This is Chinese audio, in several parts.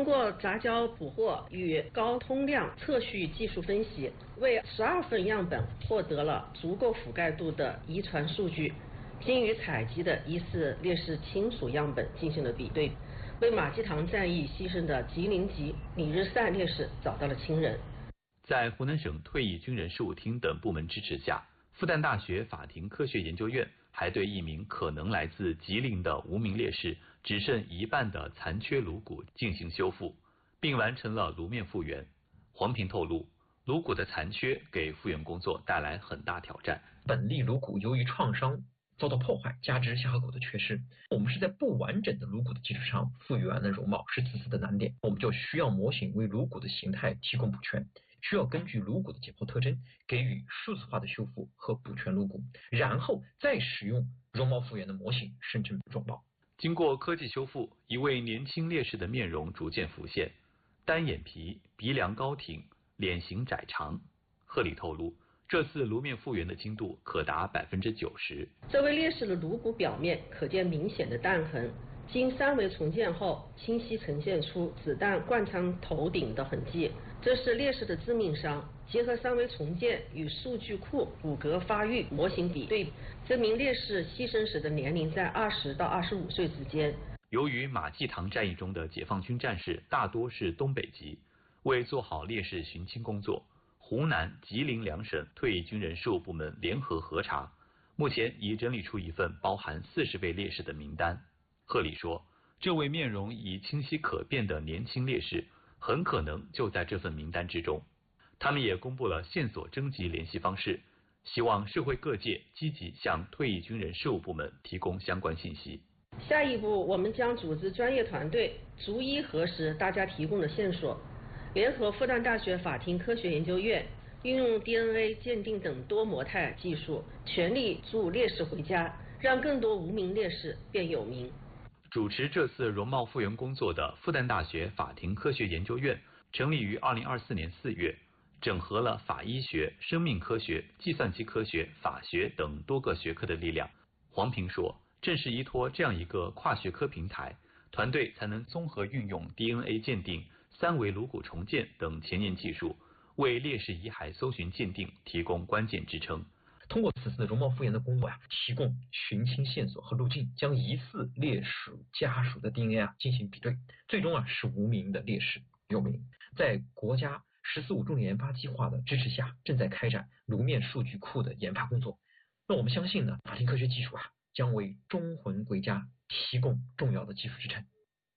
通过杂交捕获与高通量测序技术分析，为12份样本获得了足够覆盖度的遗传数据，经与采集的疑似烈士亲属样本进行了比对，为马继堂战役牺牲的吉林籍李日善烈士找到了亲人。 在湖南省退役军人事务厅等部门支持下，复旦大学法庭科学研究院还对一名可能来自吉林的无名烈士只剩一半的残缺颅骨进行修复，并完成了颅面复原。黄平透露，颅骨的残缺给复原工作带来很大挑战。 本例颅骨由于创伤遭到破坏，加之下颌骨的缺失，我们是在不完整的颅骨的基础上复原了容貌，是此次的难点。我们就需要模型为颅骨的形态提供补全，需要根据颅骨的解剖特征给予数字化的修复和补全颅骨，然后再使用容貌复原的模型生成容貌。 经过科技修复，一位年轻烈士的面容逐渐浮现，单眼皮，鼻梁高挺，脸型窄长。贺礼透露，这次颅面复原的精度可达90%。 这位烈士的颅骨表面可见明显的弹痕，经3维重建后，清晰呈现出子弹贯穿头顶的痕迹，这是烈士的致命伤。结合3维重建与数据库骨骼发育模型比对，这名烈士牺牲时的年龄在20到25岁之间。 由于马继堂战役中的解放军战士大多是东北籍，为做好烈士寻亲工作，湖南、吉林2省退役军人事务部门联合核查，目前已整理出一份包含40位烈士的名单。贺礼说，这位面容已清晰可辨的年轻烈士很可能就在这份名单之中。他们也公布了线索征集联系方式，希望社会各界积极向退役军人事务部门提供相关信息。 下一步，我们将组织专业团队逐一核实大家提供的线索，联合复旦大学法庭科学研究院，运用 DNA 鉴定等多模态技术，全力助烈士回家，让更多无名烈士变有名。 主持这次容貌复原工作的复旦大学法庭科学研究院成立于2024年4月，整合了法医学、生命科学、计算机科学、法学等多个学科的力量。黄平说，正是依托这样一个跨学科平台，团队才能综合运用 DNA 鉴定、3维颅骨重建等前沿技术，为烈士遗骸搜寻鉴定提供关键支撑。 通过此次的容貌复原的工作提供寻亲线索和路径，将疑似烈士家属的 DNA 进行比对，最终使无名的烈士有名。在国家“14·5”重点研发计划的支持下，正在开展颅面数据库的研发工作。那我们相信呢，法庭科学技术将为忠魂归家提供重要的技术支撑。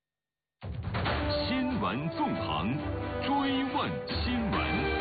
新闻纵横，追问新闻。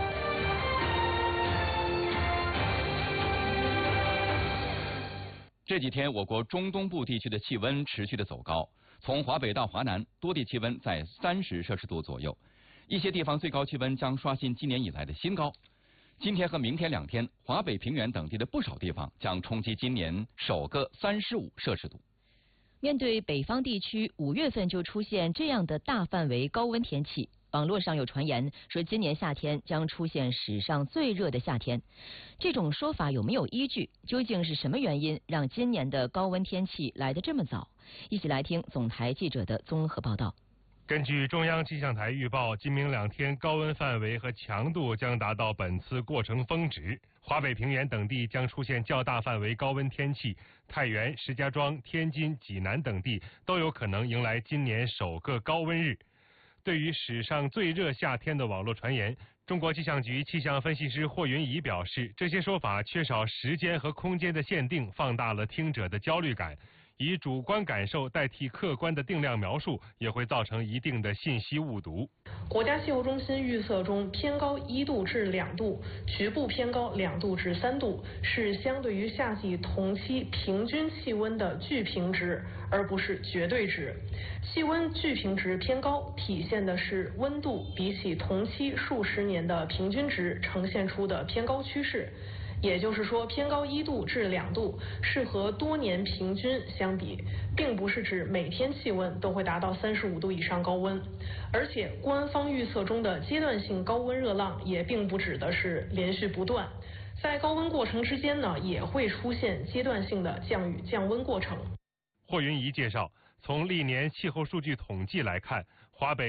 这几天，我国中东部地区的气温持续的走高，从华北到华南，多地气温在30摄氏度左右，一些地方最高气温将刷新今年以来的新高。今天和明天2天，华北平原等地的不少地方将冲击今年首个35摄氏度。 面对北方地区5月份就出现这样的大范围高温天气，网络上有传言说今年夏天将出现史上最热的夏天，这种说法有没有依据？究竟是什么原因让今年的高温天气来得这么早？一起来听总台记者的综合报道。 根据中央气象台预报，今明2天高温范围和强度将达到本次过程峰值，华北平原等地将出现较大范围高温天气，太原、石家庄、天津、济南等地都有可能迎来今年首个高温日。对于史上最热夏天的网络传言，中国气象局气象分析师霍云怡表示，这些说法缺少时间和空间的限定，放大了听者的焦虑感。以主观感受代替客观的定量描述，也会造成一定的信息误读。 国家气候中心预测中，偏高1度至2度，局部偏高2度至3度，是相对于夏季同期平均气温的巨平值，而不是绝对值。气温巨平值偏高，体现的是温度比起同期数十年的平均值呈现出的偏高趋势。也就是说，偏高1度至2度是和多年平均相比，并不是指每天气温都会达到35度以上高温。而且官方预测中的阶段性高温热浪也并不指的是连续不断，在高温过程之间呢，也会出现阶段性的降雨降温过程。 霍云怡介绍，从历年气候数据统计来看，华北